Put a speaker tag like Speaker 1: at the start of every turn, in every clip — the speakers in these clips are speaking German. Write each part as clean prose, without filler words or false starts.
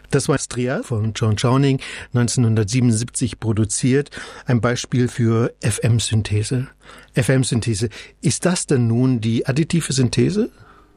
Speaker 1: Das war Stria von John Chowning, 1977 produziert. Ein Beispiel für FM-Synthese. FM-Synthese. Ist das denn nun die additive Synthese?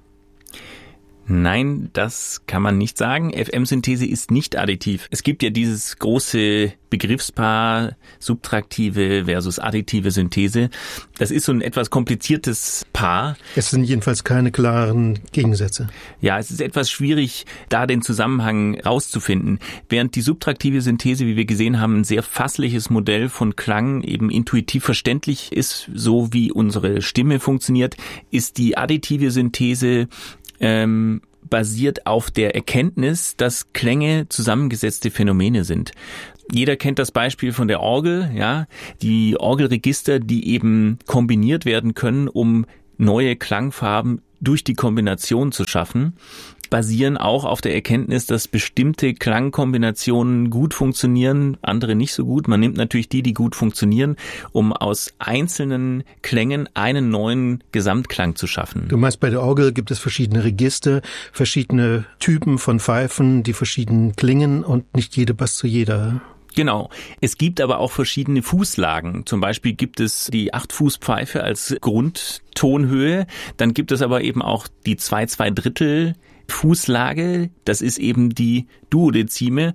Speaker 2: Nein, das kann man nicht sagen. FM-Synthese ist nicht additiv. Es gibt ja dieses große Begriffspaar subtraktive versus additive Synthese. Das ist so ein etwas kompliziertes Paar.
Speaker 1: Es sind jedenfalls keine klaren Gegensätze.
Speaker 2: Ja, es ist etwas schwierig, da den Zusammenhang rauszufinden. Während die subtraktive Synthese, wie wir gesehen haben, ein sehr fassliches Modell von Klang, eben intuitiv verständlich ist, so wie unsere Stimme funktioniert, ist die additive Synthese basiert auf der Erkenntnis, dass Klänge zusammengesetzte Phänomene sind. Jeder kennt das Beispiel von der Orgel, ja, die Orgelregister, die eben kombiniert werden können, um neue Klangfarben durch die Kombination zu schaffen, basieren auch auf der Erkenntnis, dass bestimmte Klangkombinationen gut funktionieren, andere nicht so gut. Man nimmt natürlich die gut funktionieren, um aus einzelnen Klängen einen neuen Gesamtklang zu schaffen.
Speaker 1: Du meinst, bei der Orgel gibt es verschiedene Register, verschiedene Typen von Pfeifen, die verschieden klingen und nicht jede passt zu jeder.
Speaker 2: Genau. Es gibt aber auch verschiedene Fußlagen. Zum Beispiel gibt es die 8-Fuß-Pfeife als Grundtonhöhe. Dann gibt es aber eben auch die 2/2 Fußlage. Das ist eben die Duodezime,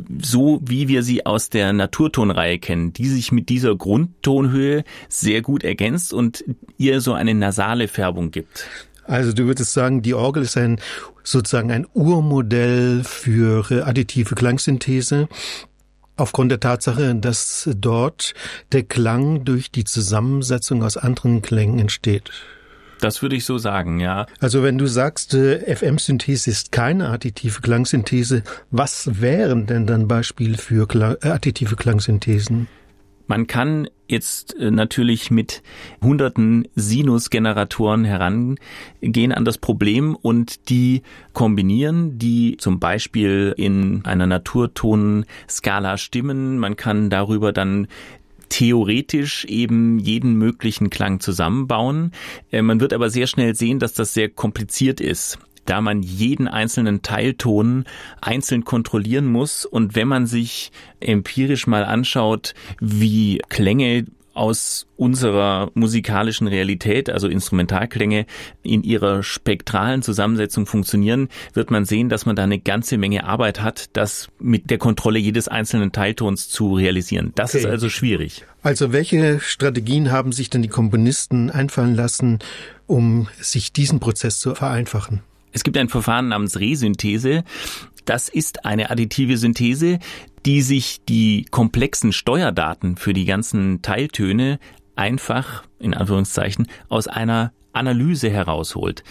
Speaker 2: so wie wir sie aus der Naturtonreihe kennen, die sich mit dieser Grundtonhöhe sehr gut ergänzt und ihr so eine nasale Färbung gibt.
Speaker 1: Also du würdest sagen, die Orgel ist sozusagen ein Urmodell für additive Klangsynthese. Aufgrund der Tatsache, dass dort der Klang durch die Zusammensetzung aus anderen Klängen entsteht.
Speaker 2: Das würde ich so sagen, ja.
Speaker 1: Also wenn du sagst, FM-Synthese ist keine additive Klangsynthese, was wären denn dann Beispiele für additive Klangsynthesen?
Speaker 2: Man kann jetzt natürlich mit hunderten Sinusgeneratoren herangehen an das Problem und die kombinieren, die zum Beispiel in einer Naturtonskala stimmen. Man kann darüber dann theoretisch eben jeden möglichen Klang zusammenbauen. Man wird aber sehr schnell sehen, dass das sehr kompliziert ist, da man jeden einzelnen Teilton einzeln kontrollieren muss. Und wenn man sich empirisch mal anschaut, wie Klänge aus unserer musikalischen Realität, also Instrumentalklänge, in ihrer spektralen Zusammensetzung funktionieren, wird man sehen, dass man da eine ganze Menge Arbeit hat, das mit der Kontrolle jedes einzelnen Teiltons zu realisieren. Das ist also schwierig.
Speaker 1: Also welche Strategien haben sich denn die Komponisten einfallen lassen, um sich diesen Prozess zu vereinfachen?
Speaker 2: Es gibt ein Verfahren namens Resynthese. Das ist eine additive Synthese, die sich die komplexen Steuerdaten für die ganzen Teiltöne einfach, in Anführungszeichen, aus einer Analyse herausholt.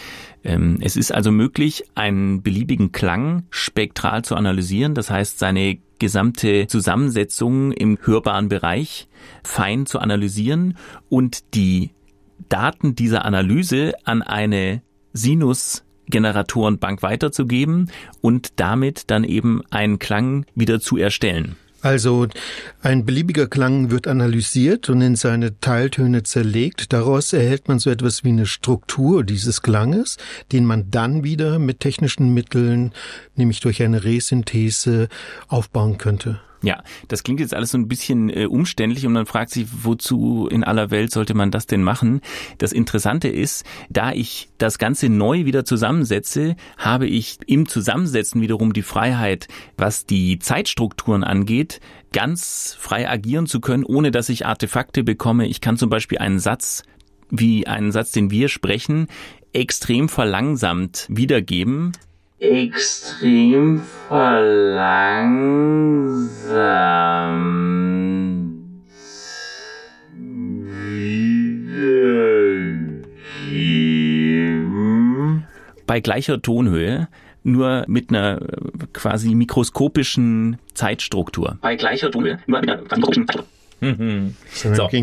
Speaker 2: Es ist also möglich, einen beliebigen Klang spektral zu analysieren, das heißt, seine gesamte Zusammensetzung im hörbaren Bereich fein zu analysieren und die Daten dieser Analyse an eine Sinusgeneratorenbank weiterzugeben und damit dann eben einen Klang wieder zu erstellen.
Speaker 1: Also ein beliebiger Klang wird analysiert und in seine Teiltöne zerlegt. Daraus erhält man so etwas wie eine Struktur dieses Klanges, den man dann wieder mit technischen Mitteln, nämlich durch eine Resynthese, aufbauen könnte.
Speaker 2: Ja, das klingt jetzt alles so ein bisschen umständlich und man fragt sich, wozu in aller Welt sollte man das denn machen? Das Interessante ist, da ich das Ganze neu wieder zusammensetze, habe ich im Zusammensetzen wiederum die Freiheit, was die Zeitstrukturen angeht, ganz frei agieren zu können, ohne dass ich Artefakte bekomme. Ich kann zum Beispiel einen Satz, den wir sprechen, extrem verlangsamt wiedergeben. Extrem verlangsamt wiedergeben. Bei gleicher Tonhöhe, nur mit einer quasi mikroskopischen Zeitstruktur. Bei gleicher Tonhöhe, nur mit einer mikroskopischen Zeitstruktur.
Speaker 1: So.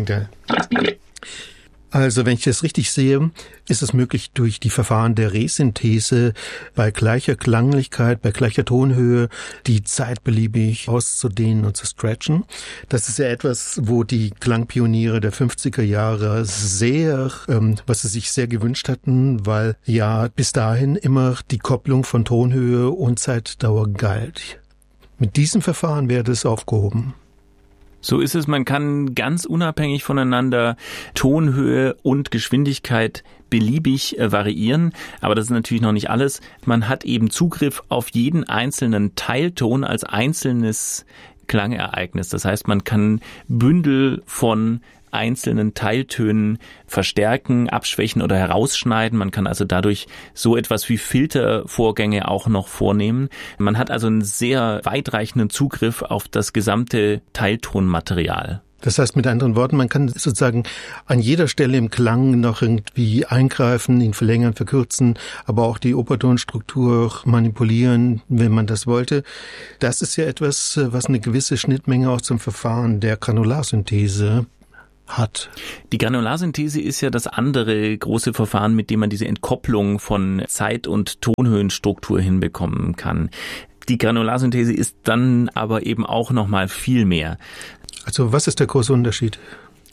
Speaker 1: Also wenn ich das richtig sehe, ist es möglich, durch die Verfahren der Resynthese bei gleicher Klanglichkeit, bei gleicher Tonhöhe die Zeit beliebig auszudehnen und zu stretchen. Das ist ja etwas, wo die Klangpioniere der 50er Jahre was sie sich sehr gewünscht hatten, weil ja bis dahin immer die Kopplung von Tonhöhe und Zeitdauer galt. Mit diesem Verfahren wäre das aufgehoben.
Speaker 2: So ist es, man kann ganz unabhängig voneinander Tonhöhe und Geschwindigkeit beliebig variieren, aber das ist natürlich noch nicht alles. Man hat eben Zugriff auf jeden einzelnen Teilton als einzelnes Klangereignis. Das heißt, man kann Bündel von einzelnen Teiltönen verstärken, abschwächen oder herausschneiden. Man kann also dadurch so etwas wie Filtervorgänge auch noch vornehmen. Man hat also einen sehr weitreichenden Zugriff auf das gesamte Teiltonmaterial.
Speaker 1: Das heißt mit anderen Worten, man kann sozusagen an jeder Stelle im Klang noch irgendwie eingreifen, ihn verlängern, verkürzen, aber auch die Obertonstruktur manipulieren, wenn man das wollte. Das ist ja etwas, was eine gewisse Schnittmenge auch zum Verfahren der Granularsynthese hat.
Speaker 2: Die Granularsynthese ist ja das andere große Verfahren, mit dem man diese Entkopplung von Zeit- und Tonhöhenstruktur hinbekommen kann. Die Granularsynthese ist dann aber eben auch nochmal viel mehr.
Speaker 1: Also was ist der große Unterschied?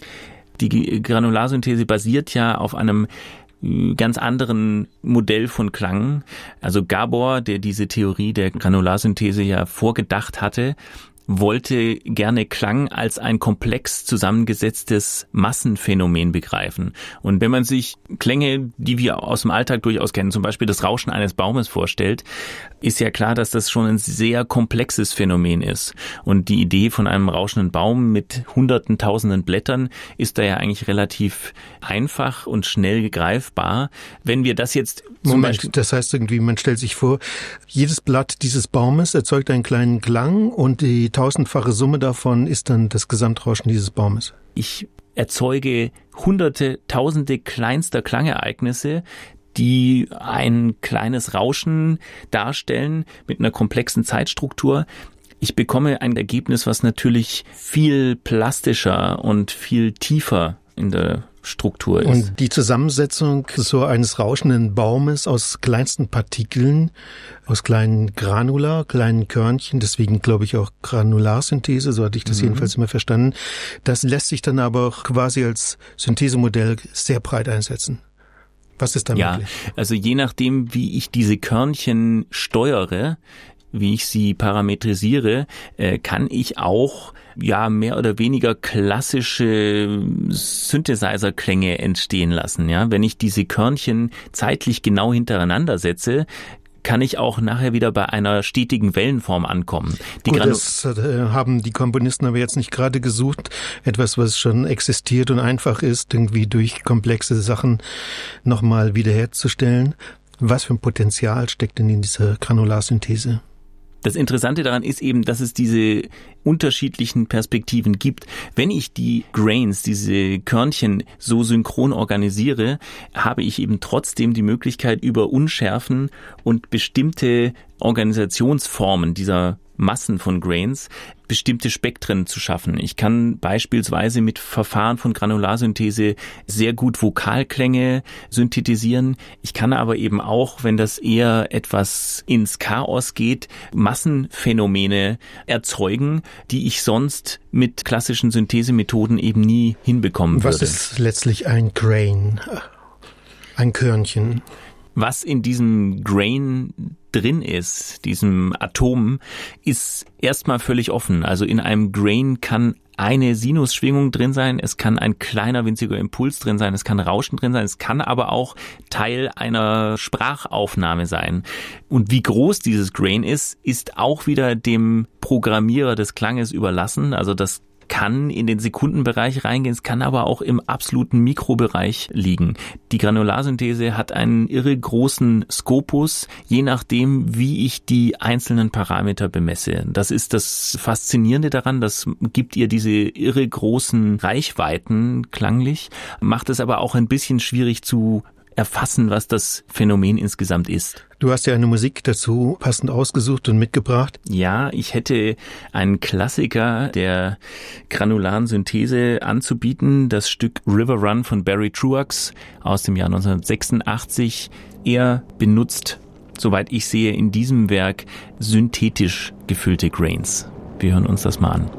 Speaker 2: Die Granularsynthese basiert ja auf einem ganz anderen Modell von Klang. Also Gabor, der diese Theorie der Granularsynthese ja vorgedacht hatte, wollte gerne Klang als ein komplex zusammengesetztes Massenphänomen begreifen. Und wenn man sich Klänge, die wir aus dem Alltag durchaus kennen, zum Beispiel das Rauschen eines Baumes vorstellt, ist ja klar, dass das schon ein sehr komplexes Phänomen ist. Und die Idee von einem rauschenden Baum mit hunderten, tausenden Blättern ist da ja eigentlich relativ einfach und schnell greifbar. Wenn wir das jetzt
Speaker 1: das heißt irgendwie, man stellt sich vor, jedes Blatt dieses Baumes erzeugt einen kleinen Klang und die tausendfache Summe davon ist dann das Gesamtrauschen dieses Baumes.
Speaker 2: Ich erzeuge hunderte, tausende kleinster Klangereignisse, die ein kleines Rauschen darstellen mit einer komplexen Zeitstruktur. Ich bekomme ein Ergebnis, was natürlich viel plastischer und viel tiefer in der Struktur ist.
Speaker 1: Und die Zusammensetzung so eines rauschenden Baumes aus kleinsten Partikeln, aus kleinen Granula, kleinen Körnchen, deswegen glaube ich auch Granularsynthese, so hatte ich das jedenfalls immer verstanden, das lässt sich dann aber auch quasi als Synthesemodell sehr breit einsetzen. Was ist da möglich?
Speaker 2: Ja, also je nachdem, wie ich diese Körnchen steuere, wie ich sie parametrisiere, kann ich auch mehr oder weniger klassische Synthesizer-Klänge entstehen lassen. Ja, wenn ich diese Körnchen zeitlich genau hintereinander setze, kann ich auch nachher wieder bei einer stetigen Wellenform ankommen.
Speaker 1: Das haben die Komponisten aber jetzt nicht gerade gesucht. Etwas, was schon existiert und einfach ist, irgendwie durch komplexe Sachen nochmal wiederherzustellen. Was für ein Potenzial steckt denn in dieser Granularsynthese?
Speaker 2: Das Interessante daran ist eben, dass es diese unterschiedlichen Perspektiven gibt. Wenn ich die Grains, diese Körnchen so synchron organisiere, habe ich eben trotzdem die Möglichkeit, über Unschärfen und bestimmte Organisationsformen dieser Massen von Grains bestimmte Spektren zu schaffen. Ich kann beispielsweise mit Verfahren von Granularsynthese sehr gut Vokalklänge synthetisieren. Ich kann aber eben auch, wenn das eher etwas ins Chaos geht, Massenphänomene erzeugen, die ich sonst mit klassischen Synthesemethoden eben nie hinbekommen würde.
Speaker 1: Was ist letztlich ein Grain? Ein Körnchen?
Speaker 2: Was in diesem Grain drin ist, diesem Atom, ist erstmal völlig offen. Also in einem Grain kann eine Sinusschwingung drin sein, es kann ein kleiner winziger Impuls drin sein, es kann Rauschen drin sein, es kann aber auch Teil einer Sprachaufnahme sein. Und wie groß dieses Grain ist auch wieder dem Programmierer des Klanges überlassen. Also das kann in den Sekundenbereich reingehen, es kann aber auch im absoluten Mikrobereich liegen. Die Granularsynthese hat einen irre großen Skopus, je nachdem, wie ich die einzelnen Parameter bemesse. Das ist das Faszinierende daran, das gibt ihr diese irre großen Reichweiten klanglich, macht es aber auch ein bisschen schwierig zu erfassen, was das Phänomen insgesamt ist.
Speaker 1: Du hast ja eine Musik dazu passend ausgesucht und mitgebracht.
Speaker 2: Ja, ich hätte einen Klassiker der granularen Synthese anzubieten, das Stück River Run von Barry Truax aus dem Jahr 1986. Er benutzt, soweit ich sehe, in diesem Werk synthetisch gefüllte Grains. Wir hören uns das mal an.